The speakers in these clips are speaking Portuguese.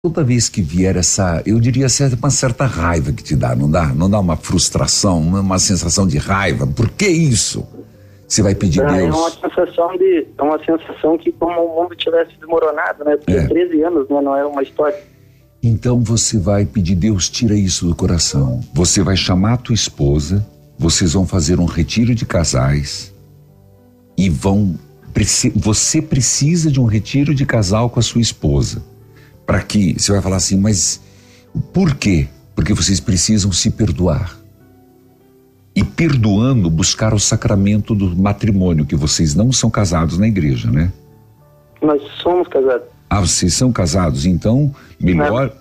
Toda vez que vier essa, eu diria uma certa raiva que te dá, não dá? Não dá uma frustração, uma sensação de raiva? Por que isso? Você vai pedir Deus? É uma sensação que como o mundo tivesse desmoronado, né? Porque 13 anos, né? Não é uma história. Então você vai pedir, Deus, tira isso do coração. Você vai chamar a tua esposa, vocês vão fazer um retiro de casais e você precisa de um retiro de casal com a sua esposa. Para que, você vai falar assim, mas por quê? Porque vocês precisam se perdoar. E perdoando, buscar o sacramento do matrimônio, que vocês não são casados na igreja, né? Nós somos casados. Ah, vocês são casados, então melhor.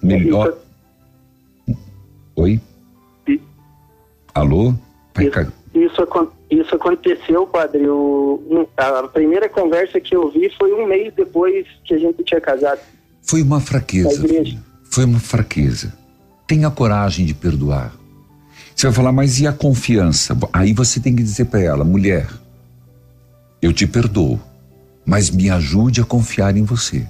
Oi? Alô? Isso aconteceu, padre. A primeira conversa que eu vi foi um mês depois que a gente tinha casado. Foi uma fraqueza, filho. Foi uma fraqueza. Tenha coragem de perdoar. Você vai falar, mas e a confiança? Aí você tem que dizer para ela, mulher, eu te perdoo, mas me ajude a confiar em você.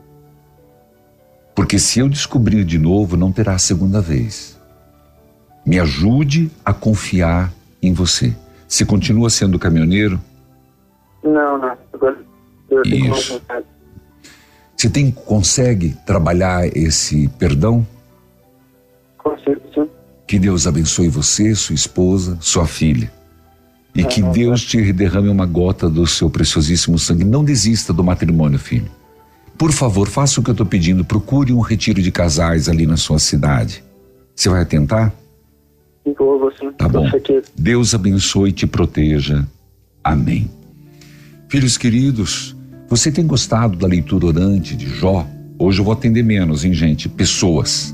Porque se eu descobrir de novo, não terá a segunda vez. Me ajude a confiar em você. Você continua sendo caminhoneiro? Não. Agora eu tenho mais Isso. vontade. Você consegue trabalhar esse perdão? Consigo, sim. Que Deus abençoe você, sua esposa, sua filha. E que Deus te derrame uma gota do seu preciosíssimo sangue. Não desista do matrimônio, filho. Por favor, faça o que eu estou pedindo. Procure um retiro de casais ali na sua cidade. Você vai tentar? Vou, sim. Tá bom. Deus abençoe e te proteja. Amém. Filhos queridos, você tem gostado da leitura orante de Jó? Hoje eu vou atender menos, hein, gente? Pessoas.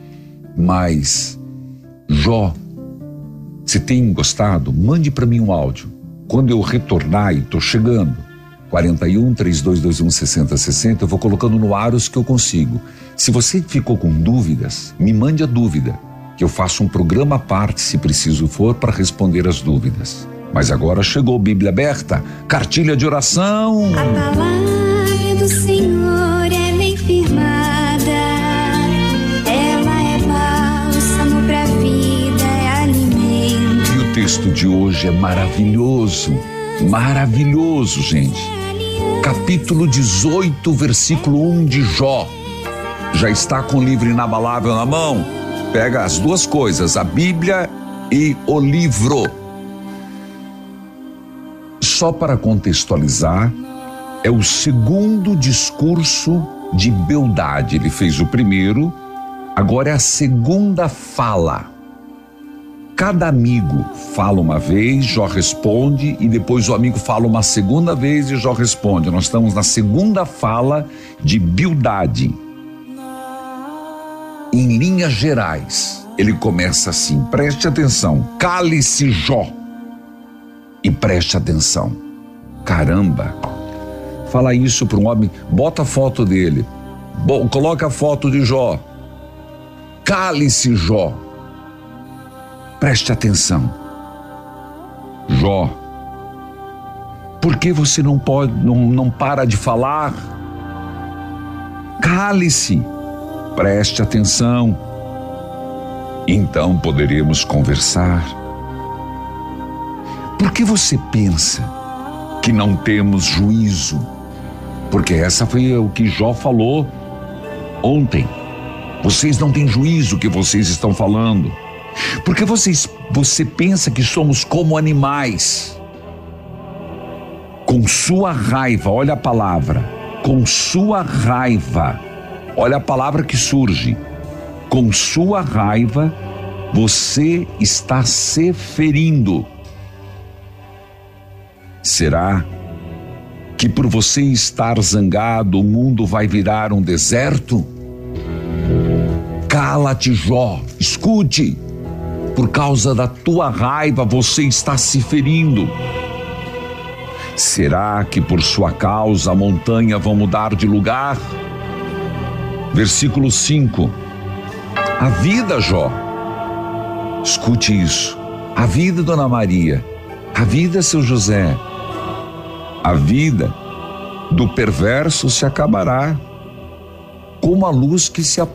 Mas, Jó, você tem gostado? Mande para mim um áudio. Quando eu retornar, e estou chegando, 41-3221-6060, eu vou colocando no ar os que eu consigo. Se você ficou com dúvidas, me mande a dúvida, que eu faço um programa à parte, se preciso for, para responder as dúvidas. Mas agora chegou Bíblia Aberta, cartilha de oração. A palavra do Senhor é bem firmada, ela é bálsamo pra vida, é alimento. E o texto de hoje é maravilhoso, gente. Capítulo 18, versículo 1 de Jó. Já está com o livro inabalável na mão? Pega as duas coisas, a Bíblia e o livro. Só para contextualizar, é o segundo discurso de Bildade. Ele fez o primeiro, agora é a segunda fala. Cada amigo fala uma vez, Jó responde, e depois o amigo fala uma segunda vez e Jó responde. Nós estamos na segunda fala de Bildade. Em linhas gerais, ele começa assim, preste atenção, cale-se Jó. E preste atenção. Caramba, fala isso para um homem, bota a foto dele, coloca a foto de Jó. Cale-se Jó. Preste atenção. Jó, por que você não para de falar? Cale-se. Preste atenção. Então poderemos conversar. Por que você pensa que não temos juízo? Porque essa foi o que Jó falou ontem. Vocês não têm juízo, o que vocês estão falando. Porque você pensa que somos como animais. Com sua raiva, olha a palavra, com sua raiva, olha a palavra que surge. Com sua raiva, você está se ferindo. Será que por você estar zangado, o mundo vai virar um deserto? Cala-te, Jó, escute. Por causa da tua raiva, você está se ferindo. Será que por sua causa a montanha vai mudar de lugar? Versículo 5. A vida, Jó. Escute isso. A vida, Dona Maria. A vida, seu José. A vida do perverso se acabará. como a luz que se